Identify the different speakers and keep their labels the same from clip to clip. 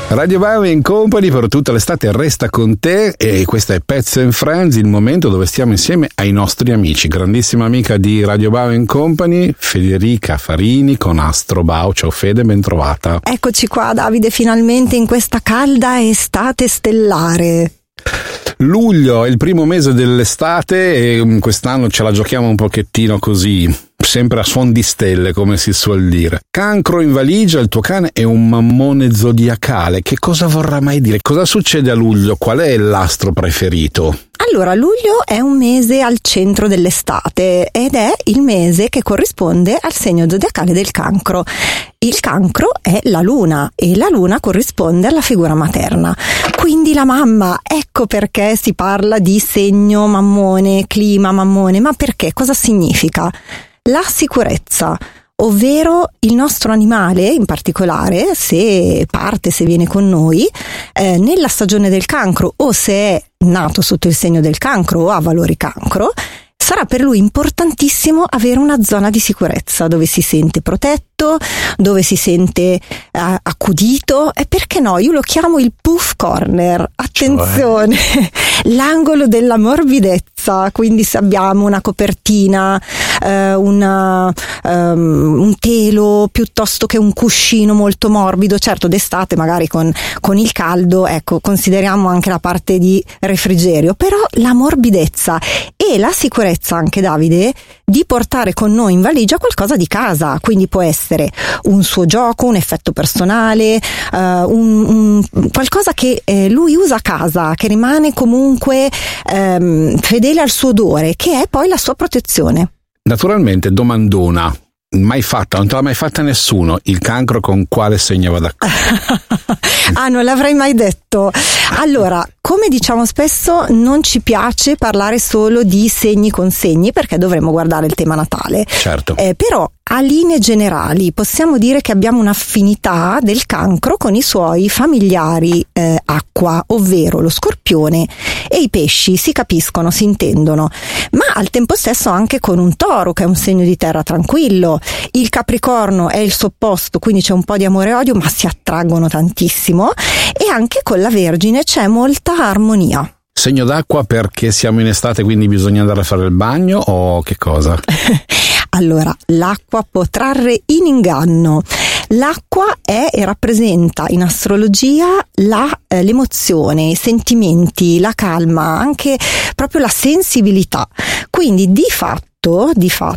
Speaker 1: Radio Wow & Company per tutta l'estate resta con te, e questa è Pets and Friends, il momento dove stiamo insieme ai nostri amici. Grandissima amica di Radio Wow & Company, Federica Farini con Astrobao. Ciao Fede, ben trovata.
Speaker 2: Eccoci qua Davide, finalmente in questa calda estate stellare.
Speaker 1: Luglio è il primo mese dell'estate e quest'anno ce la giochiamo un pochettino così, sempre a suon di stelle, come si suol dire. Cancro in valigia, il tuo cane è un mammone zodiacale. Che cosa vorrà mai dire? Cosa succede a luglio? Qual è l'astro preferito?
Speaker 2: Allora, luglio è un mese al centro dell'estate ed è il mese che corrisponde al segno zodiacale del Cancro. Il Cancro è la luna e la luna corrisponde alla figura materna, quindi la mamma. Ecco perché si parla di segno mammone, clima mammone. Ma perché? Cosa significa? La sicurezza, ovvero il nostro animale in particolare, se viene con noi nella stagione del Cancro, o se è nato sotto il segno del Cancro o ha valori Cancro, sarà per lui importantissimo avere una zona di sicurezza dove si sente protetto, dove si sente accudito, e perché no, io lo chiamo il puff corner. Attenzione, l'angolo della morbidezza. Quindi se abbiamo una copertina, un telo piuttosto che un cuscino molto morbido, certo d'estate magari con il caldo, ecco, consideriamo anche la parte di refrigerio, però la morbidezza e la sicurezza anche, Davide, di portare con noi in valigia qualcosa di casa. Quindi può essere un suo gioco, un effetto personale, qualcosa che lui usa a casa, che rimane comunque fedele al suo odore, che è poi la sua protezione.
Speaker 1: Naturalmente, domandona, mai fatta, non te l'ha mai fatta nessuno: il Cancro con quale segno va d'accordo?
Speaker 2: Ah, non l'avrei mai detto. Allora, come diciamo spesso, non ci piace parlare solo di segni con segni, perché dovremmo guardare il tema natale.
Speaker 1: Certo.
Speaker 2: Però a linee generali possiamo dire che abbiamo un'affinità del Cancro con i suoi familiari acqua, ovvero lo Scorpione e i pesci. Si capiscono, si intendono, ma al tempo stesso anche con un Toro, che è un segno di terra tranquillo. Il Capricorno è il suo opposto, quindi c'è un po' di amore e odio, ma si attraggono tantissimo. E anche con la Vergine c'è molta armonia.
Speaker 1: Segno d'acqua perché siamo in estate, quindi bisogna andare a fare il bagno, o che cosa?
Speaker 2: Allora, l'acqua può trarre in inganno. L'acqua è e rappresenta in astrologia l'emozione, i sentimenti, la calma, anche proprio la sensibilità. Quindi di fatto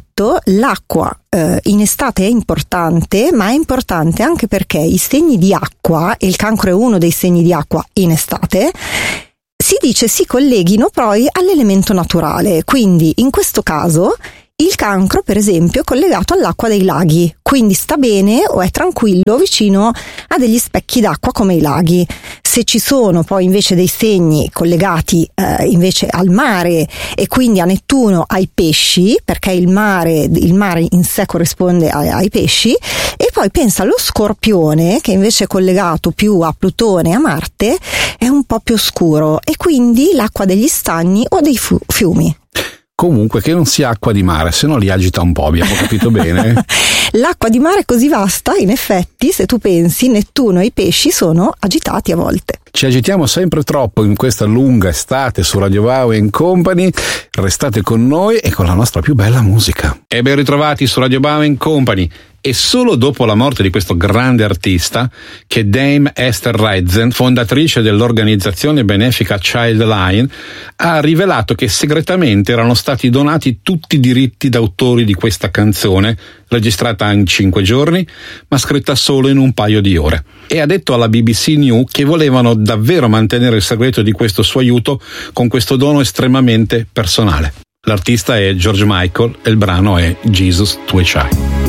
Speaker 2: l'acqua in estate è importante, ma è importante anche perché i segni di acqua, e il Cancro è uno dei segni di acqua in estate, si dice si colleghino poi all'elemento naturale. Quindi in questo caso il Cancro, per esempio, è collegato all'acqua dei laghi, quindi sta bene o è tranquillo vicino a degli specchi d'acqua come i laghi. Se ci sono poi invece dei segni collegati invece al mare, e quindi a Nettuno, ai pesci, perché il mare in sé corrisponde ai pesci, e poi pensa allo Scorpione, che invece è collegato più a Plutone e a Marte, è un po' più scuro, e quindi l'acqua degli stagni o dei fiumi.
Speaker 1: Comunque che non sia acqua di mare, se no li agita un po', abbiamo capito bene?
Speaker 2: L'acqua di mare è così vasta, in effetti, se tu pensi, Nettuno e i pesci sono agitati a volte.
Speaker 1: Ci agitiamo sempre troppo in questa lunga estate su Radio Wow & Company. Restate con noi e con la nostra più bella musica. E ben ritrovati su Radio Wow & Company. E solo dopo la morte di questo grande artista che Dame Esther Reitzen, fondatrice dell'organizzazione benefica Childline, ha rivelato che segretamente erano stati donati tutti i diritti d'autore di questa canzone, registrata in 5 giorni, ma scritta solo in un paio di ore. E ha detto alla BBC News che volevano davvero mantenere il segreto di questo suo aiuto con questo dono estremamente personale. L'artista è George Michael e il brano è Jesus to a Child.